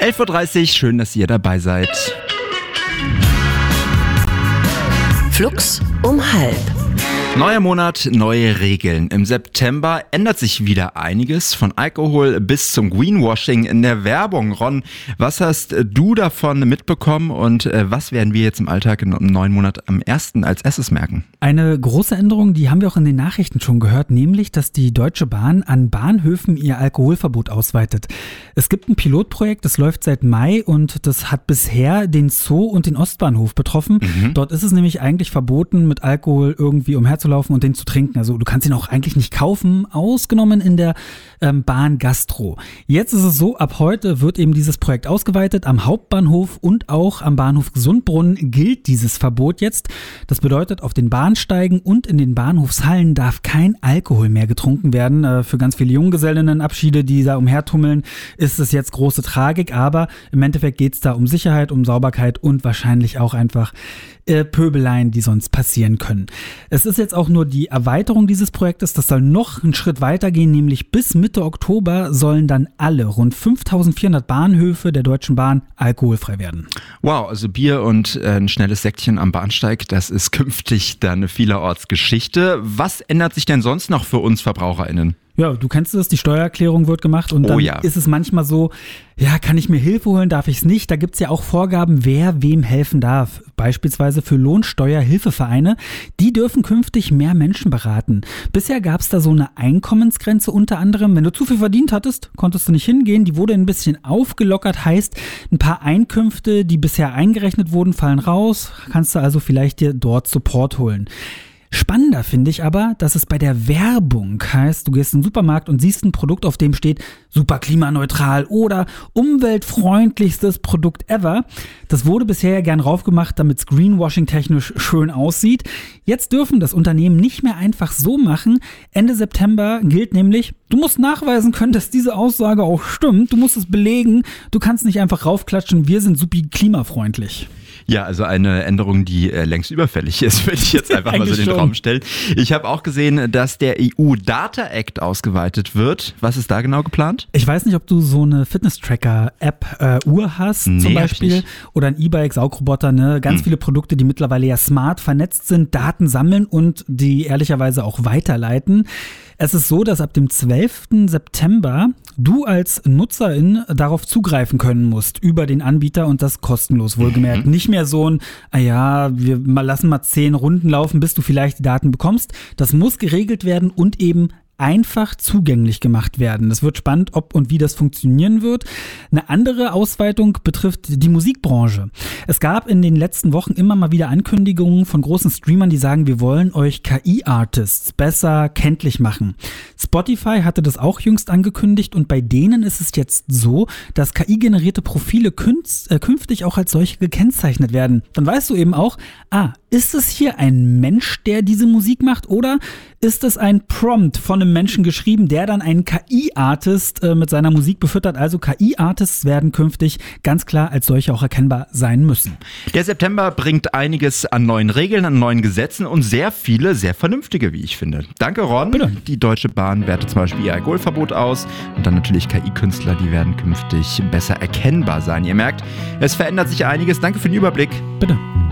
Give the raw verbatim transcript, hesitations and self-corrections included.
elf Uhr dreißig, schön, dass ihr dabei seid. Flux um halb. Neuer Monat, neue Regeln. Im September ändert sich wieder einiges, von Alkohol bis zum Greenwashing in der Werbung. Ron, was hast du davon mitbekommen und äh, was werden wir jetzt im Alltag im neuen Monat am ersten als erstes merken? Eine große Änderung, die haben wir auch in den Nachrichten schon gehört, nämlich, dass die Deutsche Bahn an Bahnhöfen ihr Alkoholverbot ausweitet. Es gibt ein Pilotprojekt, das läuft seit Mai und das hat bisher den Zoo und den Ostbahnhof betroffen. Mhm. Dort ist es nämlich eigentlich verboten, mit Alkohol irgendwie umherzulaufen und den zu trinken. Also du kannst ihn auch eigentlich nicht kaufen, ausgenommen in der ähm, Bahn Gastro. Jetzt ist es so, ab heute wird eben dieses Projekt ausgeweitet. Am Hauptbahnhof und auch am Bahnhof Gesundbrunnen gilt dieses Verbot jetzt. Das bedeutet, auf den Bahnsteigen und in den Bahnhofshallen darf kein Alkohol mehr getrunken werden. Äh, für ganz viele Junggesellinnenabschiede, die da umhertummeln, ist es jetzt große Tragik. Aber im Endeffekt geht es da um Sicherheit, um Sauberkeit und wahrscheinlich auch einfach äh, Pöbeleien, die sonst passieren können. Es ist jetzt auch nur die Erweiterung dieses Projektes. Das soll noch einen Schritt weitergehen, nämlich bis Mitte Oktober sollen dann alle rund fünftausendvierhundert Bahnhöfe der Deutschen Bahn alkoholfrei werden. Wow, also Bier und äh, ein schnelles Säckchen am Bahnsteig, das ist künftig dann vielerorts Geschichte. Was ändert sich denn sonst noch für uns VerbraucherInnen? Ja, du kennst es, die Steuererklärung wird gemacht und dann oh ja. ist es manchmal so, ja, kann ich mir Hilfe holen, darf ich es nicht? Da gibt es ja auch Vorgaben, wer wem helfen darf. Beispielsweise für Lohnsteuerhilfevereine, die dürfen künftig mehr Menschen beraten. Bisher gab es da so eine Einkommensgrenze unter anderem. Wenn du zu viel verdient hattest, konntest du nicht hingehen. Die wurde ein bisschen aufgelockert, heißt, ein paar Einkünfte, die bisher eingerechnet wurden, fallen raus. Kannst du also vielleicht dir dort Support holen. Spannender finde ich aber, dass es bei der Werbung heißt, du gehst in den Supermarkt und siehst ein Produkt, auf dem steht super klimaneutral oder umweltfreundlichstes Produkt ever. Das wurde bisher ja gern raufgemacht, damit es greenwashing-technisch schön aussieht. Jetzt dürfen das Unternehmen nicht mehr einfach so machen. Ende September gilt nämlich, du musst nachweisen können, dass diese Aussage auch stimmt. Du musst es belegen. Du kannst nicht einfach raufklatschen, wir sind supi klimafreundlich. Ja, also eine Änderung, die äh, längst überfällig ist, würde ich jetzt einfach mal so in den Raum stellen. Ich habe auch gesehen, dass der E U-Data Act ausgeweitet wird. Was ist da genau geplant? Ich weiß nicht, ob du so eine Fitness-Tracker-App, äh, Uhr hast nee, zum Beispiel oder ein E-Bike, Saugroboter, ne? Ganz hm. viele Produkte, die mittlerweile ja smart vernetzt sind, Daten sammeln und die ehrlicherweise auch weiterleiten. Es ist so, dass ab dem zwölften September du als Nutzerin darauf zugreifen können musst über den Anbieter und das kostenlos, wohlgemerkt. Mhm. Nicht mehr so ein, ah ja, wir mal lassen mal zehn Runden laufen, bis du vielleicht die Daten bekommst. Das muss geregelt werden und eben einfach zugänglich gemacht werden. Das wird spannend, ob und wie das funktionieren wird. Eine andere Ausweitung betrifft die Musikbranche. Es gab in den letzten Wochen immer mal wieder Ankündigungen von großen Streamern, die sagen, wir wollen euch K I-Artists besser kenntlich machen. Spotify hatte das auch jüngst angekündigt und bei denen ist es jetzt so, dass K I-generierte Profile künst, äh, künftig auch als solche gekennzeichnet werden. Dann weißt du eben auch, ah, ist es hier ein Mensch, der diese Musik macht oder ist es ein Prompt von einem Menschen geschrieben, der dann einen K I-Artist äh, mit seiner Musik befüttert? Also K I-Artists werden künftig ganz klar als solche auch erkennbar sein müssen. Der September bringt einiges an neuen Regeln, an neuen Gesetzen und sehr viele, sehr vernünftige, wie ich finde. Danke, Ron. Bitte. Die Deutsche Bahn wertet zum Beispiel ihr Alkoholverbot aus und dann natürlich K I-Künstler, die werden künftig besser erkennbar sein. Ihr merkt, es verändert sich einiges. Danke für den Überblick. Bitte.